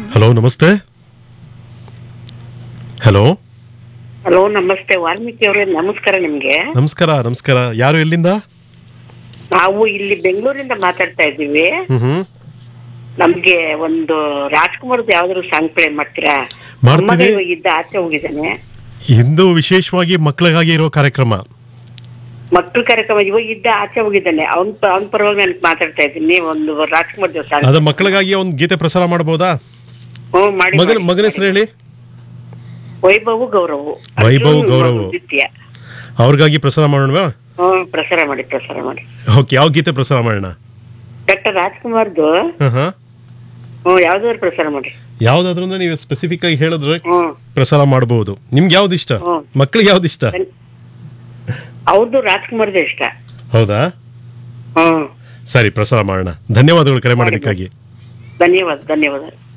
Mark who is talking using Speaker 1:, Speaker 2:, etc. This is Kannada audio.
Speaker 1: ಹಲೋ ನಮಸ್ತೆ. ಹಲೋ
Speaker 2: ಹಲೋ ನಮಸ್ತೆ ವಾಲ್ಮೀಕಿ ಅವರೇ, ನಮಸ್ಕಾರ ನಿಮ್ಗೆ.
Speaker 1: ನಮಸ್ಕಾರ ನಮಸ್ಕಾರ. ಯಾರು ಎಲ್ಲಿಂದ?
Speaker 2: ನಾವು ಇಲ್ಲಿ ಬೆಂಗಳೂರಿಂದ ಮಾತಾಡ್ತಾ ಇದ್ದೀವಿ.
Speaker 1: ಹ್ಮ್
Speaker 2: ನಮ್ಗೆ ಒಂದು ರಾಜ್ಕುಮಾರ್ದು ಯಾವ್ದಾದ್ರು ಸಾಂಗ್ ಪ್ಲೇ ಮಾಡ್ತೀರಾ?
Speaker 1: ಮಾಡ್ತೀವಿ.
Speaker 2: ಅಮ್ಮಗ ಇವಾಗ ಇದ್ದ ಆಚೆ ಹೋಗಿದ್ದಾನೆ.
Speaker 1: ಇಂದು ವಿಶೇಷವಾಗಿ ಮಕ್ಕಳಿಗಾಗಿ ಇರೋ ಕಾರ್ಯಕ್ರಮ.
Speaker 2: ಮಕ್ಕಳ ಕಾರ್ಯಕ್ರಮ ಇವಾಗ ಇದ್ದ ಆಚೆ ಹೋಗಿದ್ದಾನೆ. ಅವ್ನ ಪರವಾಗಿ ನಾನು ಮಾತಾಡ್ತಾ ಇದ್ದೀನಿ. ಒಂದು ರಾಜ್ಕುಮಾರ್ ಸಾಂಗ್
Speaker 1: ಅದ ಮಕ್ಕಳಿಗಾಗಿ ಒಂದು ಗೀತೆ ಪ್ರಸಾರ ಮಾಡಬಹುದಾ?
Speaker 2: ಮಾಡಿ.
Speaker 1: ಮಗನ ಹೆಸರು ಹೇಳಿ.
Speaker 2: ವೈಭವ್ ಗೌರವ್.
Speaker 1: ವೈಭವ್ ಗೌರವ್.
Speaker 2: ನೃತ್ಯ.
Speaker 1: ಅವ್ರಿಗಾಗಿ ಪ್ರಸಾರ ಮಾಡೋಣವಾ?
Speaker 2: ಪ್ರಸಾರ ಮಾಡಿ.
Speaker 1: ಓಕೆ, ಯಾವ ಗೀತೆ ಪ್ರಸಾರ ಮಾಡೋಣ?
Speaker 2: ಡಾಕ್ಟರ್ ರಾಜ್ಕುಮಾರ್ದು ಯಾವ್ದಾದ್ರು ಪ್ರಸಾರ ಮಾಡಿ.
Speaker 1: ಯಾವ್ದಾದ್ರು ನೀವು ಸ್ಪೆಸಿಫಿಕ್ ಆಗಿ ಹೇಳಿದ್ರೆ
Speaker 2: ಹ್ಮ್
Speaker 1: ಪ್ರಸಾರ ಮಾಡಬಹುದು. ನಿಮ್ಗೆ ಯಾವ್ದು ಇಷ್ಟ? ಮಕ್ಕಳಿಗೆ ಯಾವ್ದು ಇಷ್ಟ?
Speaker 2: ಅವ್ರದ್ದು ರಾಜ್ಕುಮಾರ್ದು ಇಷ್ಟ.
Speaker 1: ಹೌದಾ?
Speaker 2: ಹ್ಮ್
Speaker 1: ಸರಿ, ಪ್ರಸಾರ ಮಾಡೋಣ. ಧನ್ಯವಾದಗಳು ಕರೆ ಮಾಡೋದಕ್ಕಾಗಿ.
Speaker 2: ಧನ್ಯವಾದ.